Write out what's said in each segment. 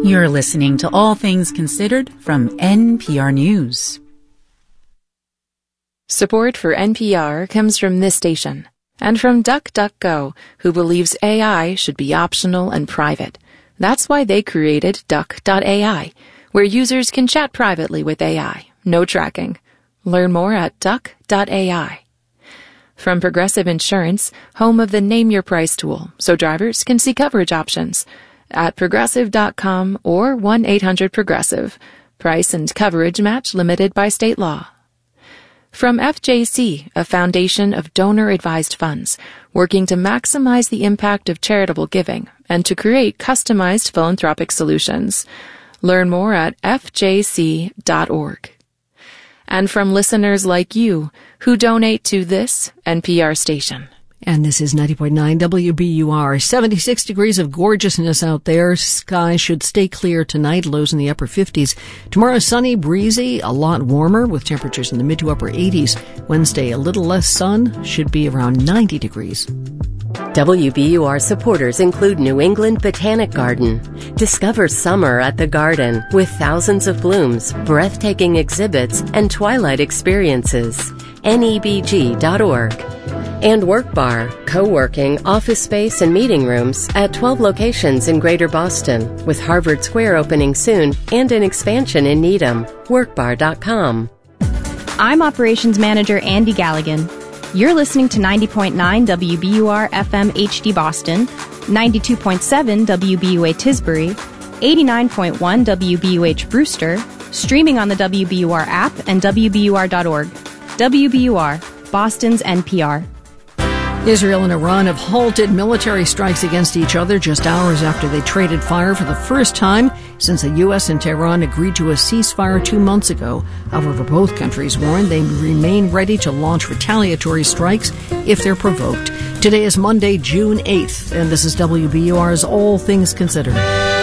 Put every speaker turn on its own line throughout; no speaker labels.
You're listening to All Things Considered from NPR News.
Support for NPR comes from this station and from DuckDuckGo, who believes AI should be optional and private. That's why they created Duck.ai, where users can chat privately with AI. No tracking. Learn more at Duck.ai. From Progressive Insurance, home of the Name Your Price tool, so drivers can see coverage options. At Progressive.com or 1-800-PROGRESSIVE. Price and coverage match limited by state law. From FJC, a foundation of donor-advised funds, working to maximize the impact of charitable giving and to create customized philanthropic solutions. Learn more at fjc.org. And from listeners like you who donate to this NPR station.
And this is 90.9 WBUR. 76 degrees of gorgeousness out there. Skies should stay clear tonight, lows in the upper 50s. Tomorrow, sunny, breezy, a lot warmer with temperatures in the mid to upper 80s. Wednesday, a little less sun, should be around 90 degrees.
WBUR supporters include New England Botanic Garden. Discover summer at the garden with thousands of blooms, breathtaking exhibits, and twilight experiences. NEBG.org. And Work Bar, co-working, office space, and meeting rooms at 12 locations in Greater Boston, with Harvard Square opening soon and an expansion in Needham. Workbar.com.
I'm Operations Manager Andy Galligan. You're listening to 90.9 WBUR FM HD Boston, 92.7 WBUA Tisbury, 89.1 WBUH Brewster, streaming on the WBUR app and WBUR.org. WBUR, Boston's NPR.
Israel and Iran have halted military strikes against each other just hours after they traded fire for the first time since the U.S. and Tehran agreed to a ceasefire 2 months ago. However, both countries warned they remain ready to launch retaliatory strikes if they're provoked. Today is Monday, June 8th, and this is WBUR's All Things Considered.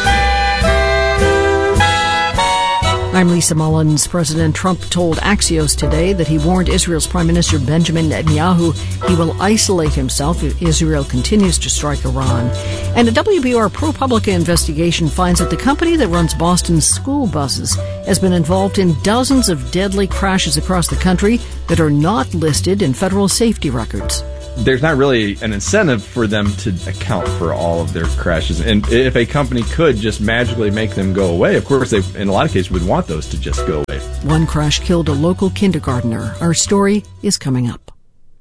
I'm Lisa Mullins. President Trump told Axios today that he warned Israel's Prime Minister Benjamin Netanyahu he will isolate himself if Israel continues to strike Iran. And a WBUR ProPublica investigation finds that the company that runs Boston's school buses has been involved in dozens of deadly crashes across the country that are not listed in federal safety records.
There's not really an incentive for them to account for all of their crashes. And if a company could just magically make them go away, of course, they, in a lot of cases, would want those to just go away.
One crash killed a local kindergartner. Our story is coming up.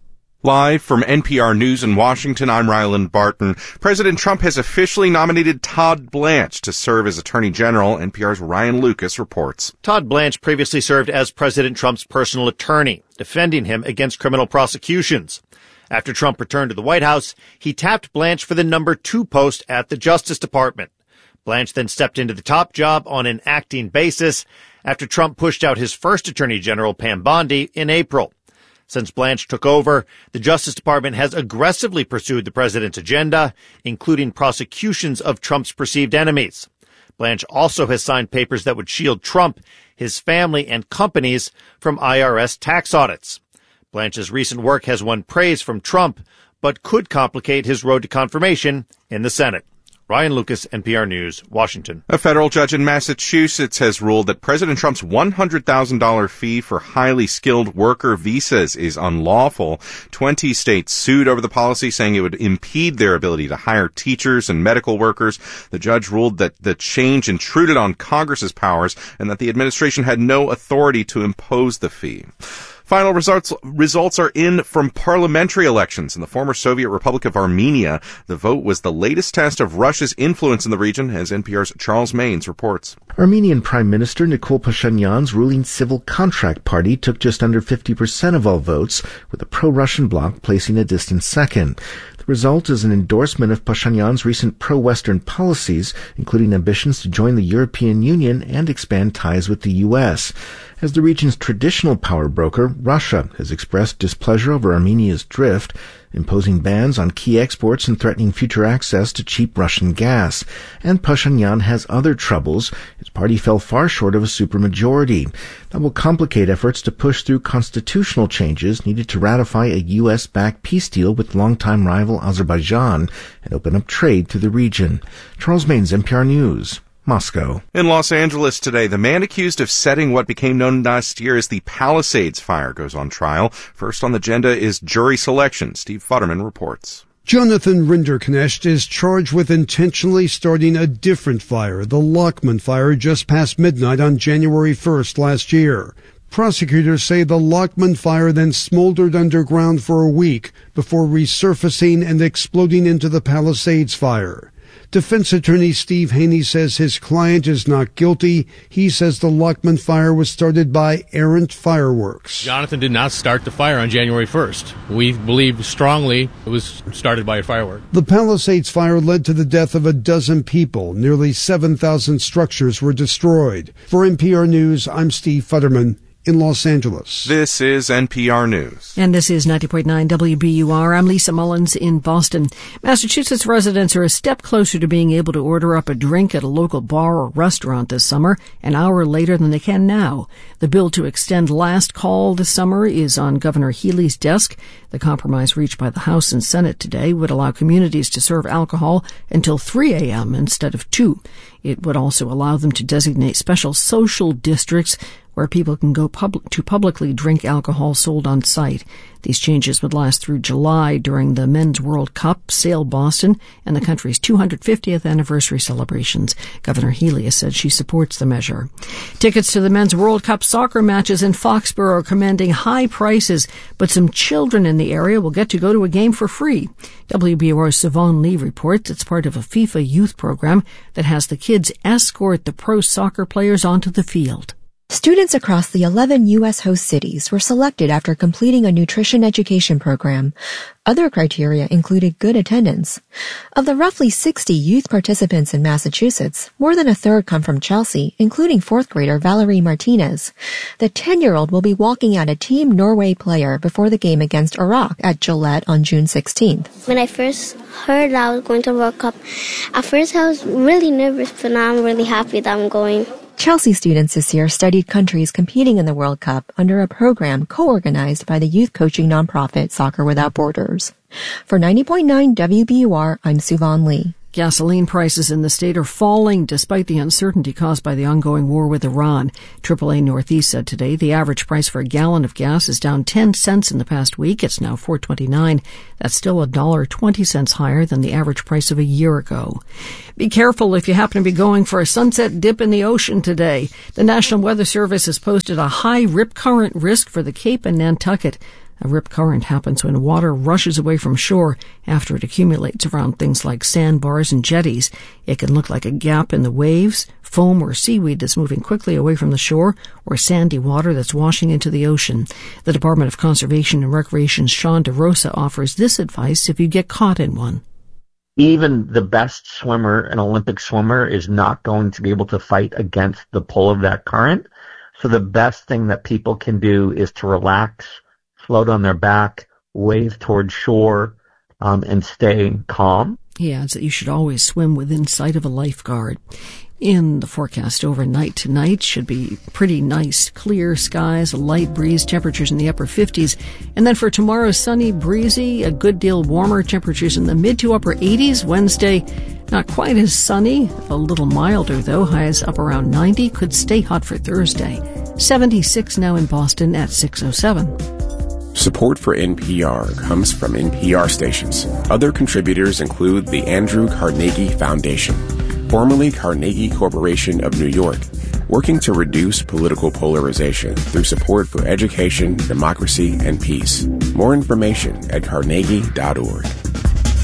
Live from NPR News in Washington, I'm Ryland Barton. President Trump has officially nominated Todd Blanche to serve as Attorney General. NPR's Ryan Lucas reports.
Todd Blanche previously served as President Trump's personal attorney, defending him against criminal prosecutions. After Trump returned to the White House, he tapped Blanche for the number 2 post at the Justice Department. Blanche then stepped into the top job on an acting basis after Trump pushed out his first Attorney General, Pam Bondi, in April. Since Blanche took over, the Justice Department has aggressively pursued the president's agenda, including prosecutions of Trump's perceived enemies. Blanche also has signed papers that would shield Trump, his family, and companies from IRS tax audits. Blanche's recent work has won praise from Trump, but could complicate his road to confirmation in the Senate. Ryan Lucas, NPR News, Washington.
A federal judge in Massachusetts has ruled that President Trump's $100,000 fee for highly skilled worker visas is unlawful. 20 states sued over the policy, saying it would impede their ability to hire teachers and medical workers. The judge ruled that the change intruded on Congress's powers and that the administration had no authority to impose the fee. Final results are in from parliamentary elections in the former Soviet Republic of Armenia. The vote was the latest test of Russia's influence in the region, as NPR's Charles Maynes reports.
Armenian Prime Minister Nikol Pashinyan's ruling Civil Contract Party took just under 50% of all votes, with the pro-Russian bloc placing a distant second. The result is an endorsement of Pashinyan's recent pro-Western policies, including ambitions to join the European Union and expand ties with the U.S. As the region's traditional power broker, Russia has expressed displeasure over Armenia's drift, imposing bans on key exports and threatening future access to cheap Russian gas. And Pashinyan has other troubles. His party fell far short of a supermajority. That will complicate efforts to push through constitutional changes needed to ratify a U.S.-backed peace deal with longtime rival Azerbaijan and open up trade through the region. Charles Maynes, NPR News. Moscow.
In Los Angeles today, the man accused of setting what became known last year as the Palisades fire goes on trial. First on the agenda is jury selection. Steve Futterman reports.
Jonathan Rinderknecht is charged with intentionally starting a different fire, the Lockman fire, just past midnight on January 1st last year. Prosecutors say the Lockman fire then smoldered underground for a week before resurfacing and exploding into the Palisades fire. Defense attorney Steve Haney says his client is not guilty. He says the Lockman fire was started by errant fireworks.
Jonathan did not start the fire on January 1st. We believe strongly it was started by a firework.
The Palisades fire led to the death of a dozen people. Nearly 7,000 structures were destroyed. For NPR News, I'm Steve Futterman in Los Angeles.
This is NPR News.
And this is 90.9 WBUR. I'm Lisa Mullins in Boston. Massachusetts residents are a step closer to being able to order up a drink at a local bar or restaurant this summer, an hour later than they can now. The bill to extend last call this summer is on Governor Healey's desk. The compromise reached by the House and Senate today would allow communities to serve alcohol until 3 a.m. instead of 2. It would also allow them to designate special social districts where people can go to publicly drink alcohol sold on site. These changes would last through July during the Men's World Cup, Sail Boston, and the country's 250th anniversary celebrations. Governor Healey has said she supports the measure. Tickets to the Men's World Cup soccer matches in Foxborough are commanding high prices, but some children in the area will get to go to a game for free. WBUR's Siobhan Lee reports it's part of a FIFA youth program that has the kids escort the pro soccer players onto the field.
Students across the 11 U.S. host cities were selected after completing a nutrition education program. Other criteria included good attendance. Of the roughly 60 youth participants in Massachusetts, more than a third come from Chelsea, including fourth grader Valerie Martinez. The 10-year-old will be walking out a Team Norway player before the game against Iraq at Gillette on June 16th.
When I first heard that I was going to the World Cup, at first I was really nervous, but now I'm really happy that I'm going.
Chelsea students this year studied countries competing in the World Cup under a program co-organized by the youth coaching nonprofit Soccer Without Borders. For 90.9 WBUR, I'm Siobhan Lee.
Gasoline prices in the state are falling despite the uncertainty caused by the ongoing war with Iran. AAA Northeast said today the average price for a gallon of gas is down 10 cents in the past week. It's now $4.29. That's still $1.20 higher than the average price of a year ago. Be careful if you happen to be going for a sunset dip in the ocean today. The National Weather Service has posted a high rip current risk for the Cape and Nantucket. A rip current happens when water rushes away from shore after it accumulates around things like sandbars and jetties. It can look like a gap in the waves, foam or seaweed that's moving quickly away from the shore, or sandy water that's washing into the ocean. The Department of Conservation and Recreation's Sean DeRosa offers this advice if you get caught in one.
Even the best swimmer, an Olympic swimmer, is not going to be able to fight against the pull of that current. So the best thing that people can do is to relax, float on their back, wave toward shore, and stay calm.
He adds that you should always swim within sight of a lifeguard. In the forecast overnight tonight should be pretty nice, clear skies, a light breeze, temperatures in the upper 50s. And then for tomorrow, sunny, breezy, a good deal warmer, temperatures in the mid to upper 80s. Wednesday, not quite as sunny, a little milder though, highs up around 90, could stay hot for Thursday. 76 now in Boston at 6:07.
Support for NPR comes from NPR stations. Other contributors include the Andrew Carnegie Foundation, formerly Carnegie Corporation of New York, working to reduce political polarization through support for education, democracy, and peace. More information at carnegie.org.